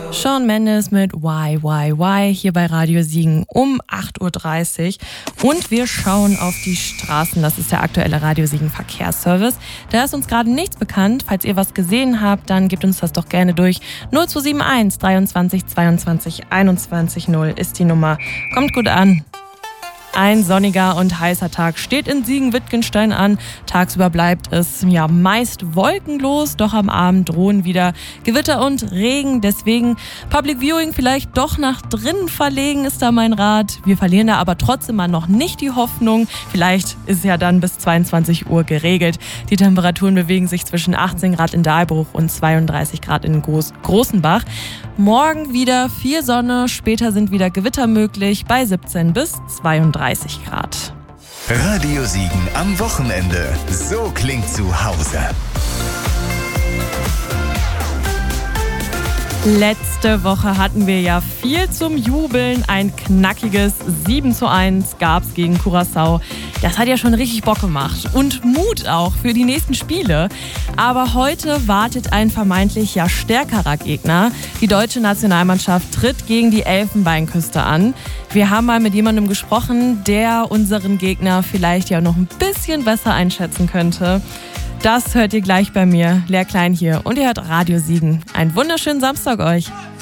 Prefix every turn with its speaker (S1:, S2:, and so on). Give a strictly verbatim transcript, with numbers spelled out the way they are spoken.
S1: Shawn Mendes mit Why, Why, Why hier bei Radio Siegen um acht Uhr dreißig. Und wir schauen auf die Straßen. Das ist der aktuelle Radio Siegen Verkehrsservice. Da ist uns gerade nichts bekannt. Falls ihr was gesehen habt, dann gebt uns das doch gerne durch. null zwei sieben eins dreiundzwanzig zweiundzwanzig einundzwanzig null ist die Nummer. Kommt gut an. Ein sonniger und heißer Tag steht in Siegen-Wittgenstein an. Tagsüber bleibt es ja meist wolkenlos, doch am Abend drohen wieder Gewitter und Regen. Deswegen Public Viewing vielleicht doch nach drinnen verlegen, ist da mein Rat. Wir verlieren da aber trotzdem mal noch nicht die Hoffnung. Vielleicht ist es ja dann bis zweiundzwanzig Uhr geregelt. Die Temperaturen bewegen sich zwischen achtzehn Grad in Dahlbruch und zweiunddreißig Grad in Groß- Großenbach. Morgen wieder viel Sonne, später sind wieder Gewitter möglich bei siebzehn bis zweiunddreißig Grad.
S2: Radio Siegen am Wochenende. So klingt zu Hause.
S1: Letzte Woche hatten wir ja viel zum Jubeln. Ein knackiges sieben zu eins gab es gegen Curaçao. Das hat ja schon richtig Bock gemacht und Mut auch für die nächsten Spiele. Aber heute wartet ein vermeintlich ja stärkerer Gegner. Die deutsche Nationalmannschaft tritt gegen die Elfenbeinküste an. Wir haben mal mit jemandem gesprochen, der unseren Gegner vielleicht ja noch ein bisschen besser einschätzen könnte. Das hört ihr gleich bei mir, Lea Klein hier. Und ihr hört Radio Siegen. Einen wunderschönen Samstag euch.